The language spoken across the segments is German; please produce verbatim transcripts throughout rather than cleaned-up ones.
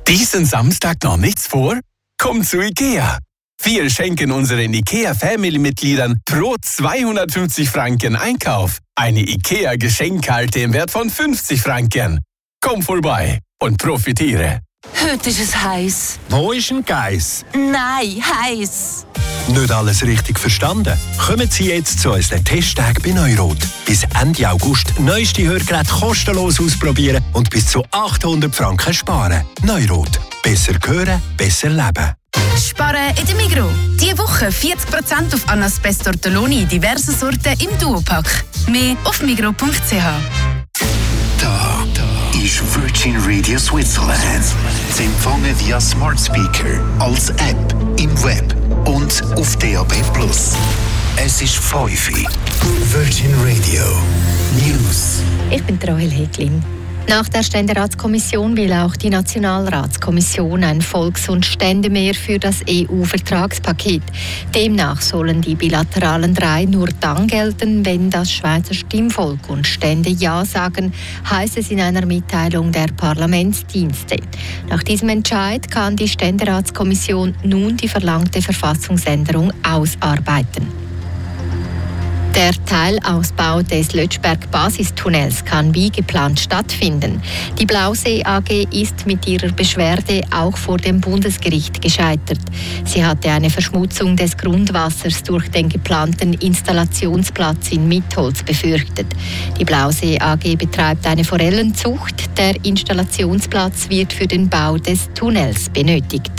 Diesen Samstag noch nichts vor? Komm zu IKEA. Wir schenken unseren IKEA-Family-Mitgliedern pro zweihundertfünfzig Franken Einkauf eine IKEA-Geschenkkarte im Wert von fünfzig Franken. Komm vorbei und profitiere. Heute ist es heiß. Wo ist ein Geiss? Nein, heiß. Nicht alles richtig verstanden? Kommen Sie jetzt zu unseren Testtagen bei Neurot. Bis Ende August neueste Hörgeräte kostenlos ausprobieren und bis zu achthundert Franken sparen. Neurot. Besser hören, besser leben. Sparen in der Migros. Diese Woche vierzig Prozent auf Anaspeis Tortelloni in diversen Sorten im Duopack. Mehr auf migros punkt c h. Da, da ist Virgin Radio Switzerland. Sie empfangen via Smart Speaker, als App, im Web und auf D A B plus. Es ist fünf Uhr. Virgin Radio News. Ich bin Rahel Heglin. Nach der Ständeratskommission will auch die Nationalratskommission ein Volks- und Ständemehr für das E U-Vertragspaket. Demnach sollen die bilateralen drei nur dann gelten, wenn das Schweizer Stimmvolk und Stände Ja sagen, heißt es in einer Mitteilung der Parlamentsdienste. Nach diesem Entscheid kann die Ständeratskommission nun die verlangte Verfassungsänderung ausarbeiten. Der Teilausbau des Lötschberg-Basistunnels kann wie geplant stattfinden. Die Blausee A G ist mit ihrer Beschwerde auch vor dem Bundesgericht gescheitert. Sie hatte eine Verschmutzung des Grundwassers durch den geplanten Installationsplatz in Mitholz befürchtet. Die Blausee A G betreibt eine Forellenzucht. Der Installationsplatz wird für den Bau des Tunnels benötigt.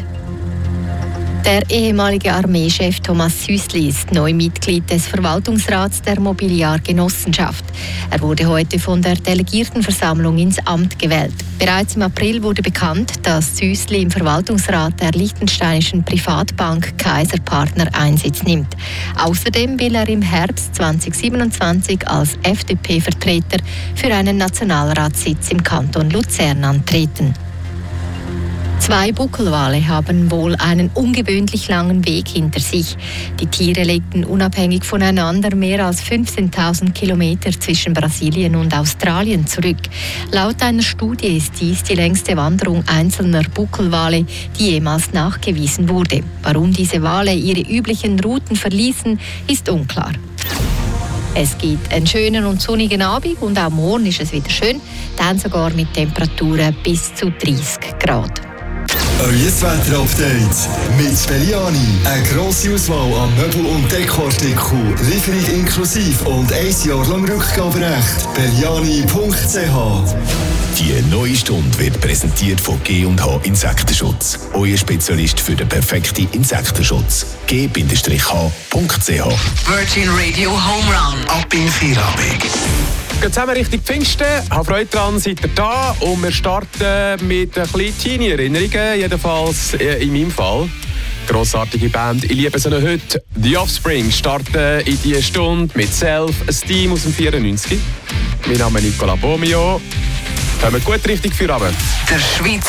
Der ehemalige Armeechef Thomas Süssli ist neu Mitglied des Verwaltungsrats der Mobiliar-Genossenschaft. Er wurde heute von der Delegiertenversammlung ins Amt gewählt. Bereits im April wurde bekannt, dass Süssli im Verwaltungsrat der liechtensteinischen Privatbank Kaiser Partner Einsitz nimmt. Außerdem will er im Herbst zweitausendsiebenundzwanzig als F D P-Vertreter für einen Nationalratssitz im Kanton Luzern antreten. Zwei Buckelwale haben wohl einen ungewöhnlich langen Weg hinter sich. Die Tiere legten unabhängig voneinander mehr als fünfzehntausend Kilometer zwischen Brasilien und Australien zurück. Laut einer Studie ist dies die längste Wanderung einzelner Buckelwale, die jemals nachgewiesen wurde. Warum diese Wale ihre üblichen Routen verließen, ist unklar. Es gibt einen schönen und sonnigen Abend und auch morgen ist es wieder schön, dann sogar mit Temperaturen bis zu dreißig Grad. Euer Wetter-Update mit Belliani. Eine grosse Auswahl an Möbel- und Dekoartikeln, Lieferung inklusive und ein Jahr lang Rückgaberecht. Belliani punkt c h. Die neue Stunde wird präsentiert von G und H Insektenschutz. Euer Spezialist für den perfekten Insektenschutz. G H punkt c h. Virgin Radio Home Run. Ab in Feierabend. Geht zusammen Richtung Pfingsten. Habe Freude dran, seid ihr da. Und wir starten mit ein bisschen Teenie-Erinnerungen. Jedenfalls in meinem Fall. Grossartige Band. Ich liebe sie noch heute. The Offspring starten in diese Stunde mit Self, ein Team aus dem vierundneunzig. Mein Name ist Nicola Bomio. Kommen gut richtig für Abend. Der Schweizer